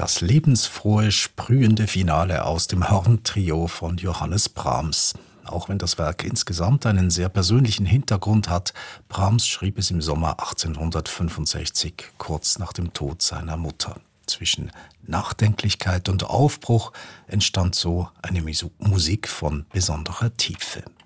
Das lebensfrohe, sprühende Finale aus dem Horn-Trio von Johannes Brahms. Auch wenn das Werk insgesamt einen sehr persönlichen Hintergrund hat, Brahms schrieb es im Sommer 1865, kurz nach dem Tod seiner Mutter. Zwischen Nachdenklichkeit und Aufbruch entstand so eine Musik von besonderer Tiefe.